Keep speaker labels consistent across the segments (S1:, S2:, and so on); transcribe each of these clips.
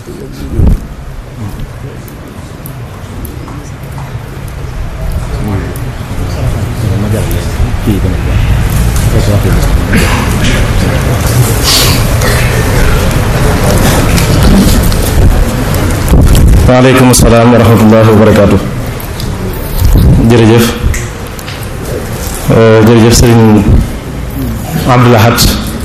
S1: waaleykum salaam wa rahmatullahi wa barakaatu. jërëjëf sëriñ Abdou Lahad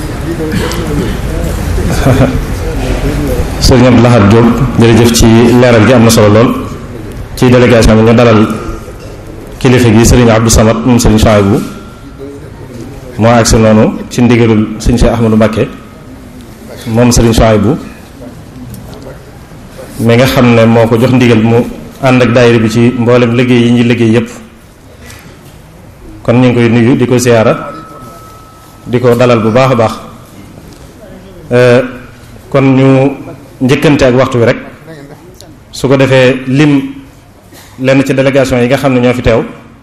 S1: sëriñ Abdou Lahad Diop jërëjëf ci leeral gi am na solo lool ci délégation bi nga dalal kilifa gi sëriñ Abdou Samad moom sëriñ Chouaïbou moo agsi noonu ci ndigalul sëriñ Cheikh Ahmadou Mbacké moom sëriñ Chouaïbou mi nga xam ne moo ko jox ndigal mu ànd ak daayira bi ci mboolem liggéey yi ñuy liggéey yépp kon ñu ngi koy nuyu di ko ziyaara di ko dalal bu baax a baax kon ñu njëkkante ak waxtu wi rek su ko defee lim lenn ci délégation yi nga xam ne ñoo fi teew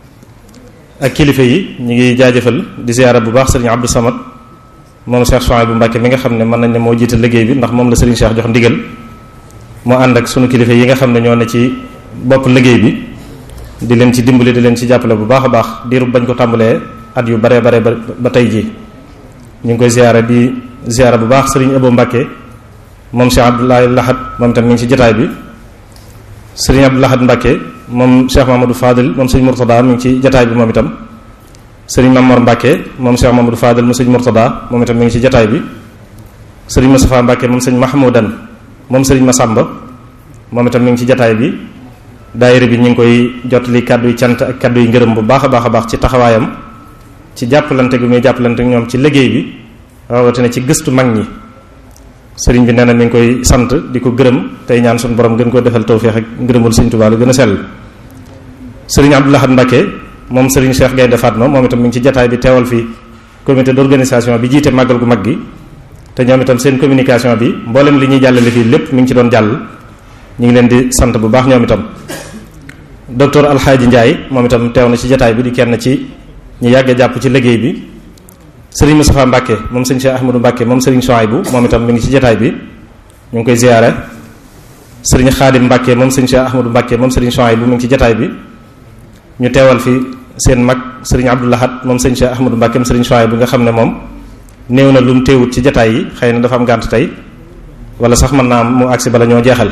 S1: ak kilifa yi ñu ngi jaajëfal di ziyaara bu baax sëriñ Abdou Samad moom Cheikh Chouaïbou Mbacké mi nga xam ne mën nañ ne moo jiite liggéey bi ndax moom la sëriñ Cheikh jox ndigal moo ànd ak sunu kilifa yi nga xam ne ñoo ne ci bopp liggéey bi di leen ci dimbali di leen ci jàppale bu baax a baax diiru bañ ko tàmbalee at yu bare ba tey ji ñu ngi koy ziyaara di ziyaara bu baax sëriñ Abo Mbacké moom Cheikh Abdoulaye Lahad moom itam mi ngi ci jotaay bi sëriñ Abdou Lahad Mbacké moom Cheikh Mamadou Fadil moom sëriñ Mourtada mi ngi ci jotaay bi moom itam sëriñ Mamor Mbacké moom Cheikh Mamadou Fadil moom sëriñ Mourtada moom itam mi ngi ci jotaay bi sëriñ Moustapha Mbacké moom sëriñ Mahmoudan moom sëriñ Massamba moom itam mi ngi ci jataay bi daayira bi ñu ngi koy jottali kàddu yi cant ak kàddu yi ngërëm bu baax a baax ci taxawaayam ci jàppalante gi muy jàppalante ñoom ci liggéey bi rawatina ci gëstu mag ñi sëriñ bi nee na mi ngi koy sant di ko gërëm tey ñaan suñu borom gën koo defal tawfeex ak ngërëmul sëriñ Tuubaa lu gën a sell sëriñ Abdou Lahad Mbacké moom sëriñ Cheikh Gaynde Fatma moom itam mi ngi ci jataay bi teewal fi comité d'organisation bi jiite màggal gu mag gi te ñoom itam seen communication bi mboolem li ñuy jàllale fii lépp mi ngi ci doon jàll ñu ngi leen di sant bu baax ñoom itam docteur Alxaaji Ndiaye moom itam teew na ci jataay bi di kenn ci ñu yàgg a jàpp ci liggéey bi sëriñ Moustapha Mbacké moom sëriñ Cheikh Ahmadou Mbacké moom sëriñ Chouaïbou moom itam mi ngi ci jataay bi ñu ngi koy ziyaare sëriñ Xaadim Mbacké moom sëriñ Cheikh Ahmadou Mbacké moom sëriñ Chouaïbou mi ngi ci jataay bi ñu teewal fi seen mag sëriñ Abdou Lahad moom sëriñ Cheikh Ahmadou Mbacké moom sëriñ Chouaïbou nga xam ne moom néew na lu mu teewut ci jataay yi xëy na dafa am gànt tey wala sax mën naa am mu agsi bala ñoo jeexal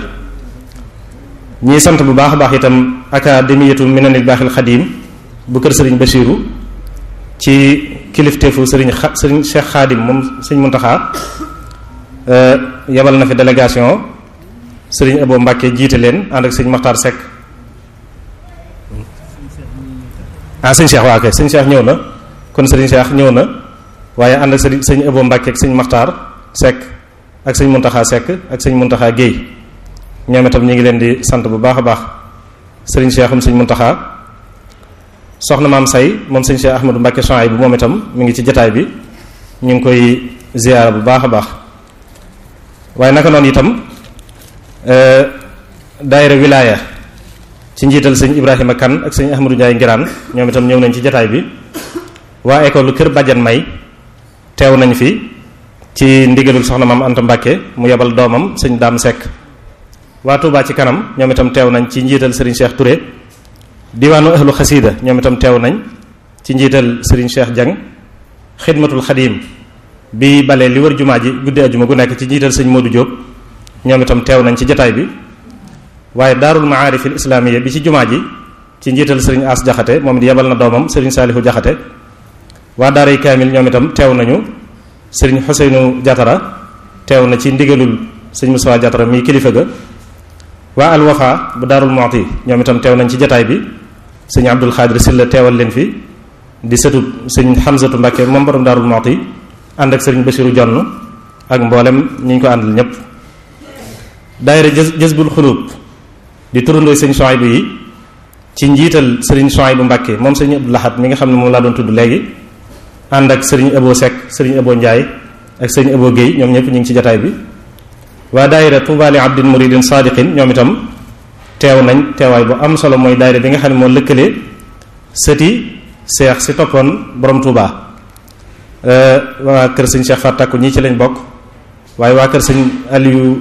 S1: ñii sant bu baax a baax itam académiyatu minanil baaxil xadim bu kër sëriñ Bachiru ci kilifteefu sëriñ Cheikh Xaadim moom sëriñ Muntaxa yabal na fi délégation sëriñ Abo Mbacké jiite leen ànd ak sëriñ Maxtaar Seck sëriñ Cheikh waa kay sëriñ Cheikh ñëw na kon sëriñ Cheikh ñëw na waaye ànd ak sëñ Abo Mbacké ak sëñ Maxtaar Seck ak sëñ Muntaxa Seck ak sëñ Muntaxa Guèye ñoom itam ñu ngi leen di sant bu baax a baax sëriñ Cheikhum sëñ Muntaxa soxna maam say moom sëñ Cheikh Ahmadou Mbacké Chouaïbou moom itam mi ngi ci jataay bi ñu ngi koy ziyaara bu baax a baax waaye naka noonu itam daayira wilaya ci njiital sëñ Ibrahima Kane ak sëñ Ahmadou Ndiaye Ngiraan ñoom itam ñëw nañ ci jataay bi waa école Kër Badiane May teew nañ fi ci ndigalul soxna maam Anta Mbacké mu yebal doomam sëñ Dame Seck waa Touba ci kanam ñoom itam teew nañ ci njiital Serigne Cheikh Touré diwaanu ahlu xasida ñoom itam teew nañ ci njiital Serigne Cheikh Dieng xidmatul xadim bi bale li wër jumaa ji guddi ajuma gu nekk ci njiital sëñ Modou Diop ñoom itam teew nañ ci jataay bi waaye daarul maarif al islamiyya bi ci jumaa ji ci njiital Serigne As Jaxate moom di yebal na doomam Serigne Salihu Jaxate waa daaray kaamil ñoom itam teew nañu sëriñ Xuseynu Jatara teew na ci ndigalul sëñ Moussa Jatara mii kilifa ga waa alwafa bu daarul Muxti ñoom itam teew nañ ci jataay bi sëñ Abdul Xaadir Silla teewal leen fi di sëtub sëñ Xamsatu Mbakke moom borom daarul Muxti ànd ak sëriñ Basiru Jonn ak mboolem ñi ñu ko àndal ñépp daayira Jazbul Xulub di turandooy sëñ Chouaïbou yi ci njiital sëriñ Chouaïbou Mbakke moom sëñ Abdou Lahad mi nga xam ne moom laa doon tudd léegi ànd ak sëriñ Abo Seck sëriñ Abo Ndiaye ak sëriñ Abo Guèye ñoom ñëpp ñu ngi ci jataay bi waa daayira Touba li abdin muridin sadiqin ñoom itam teew nañ teewaay bu am solo mooy daayira bi nga xam ne moo lëkkale sëti seex si toppoon borom Touba waa kër sëñ Cheikh Fatakku ñii ci lañ bokk waaye waa kër sëñ Aliou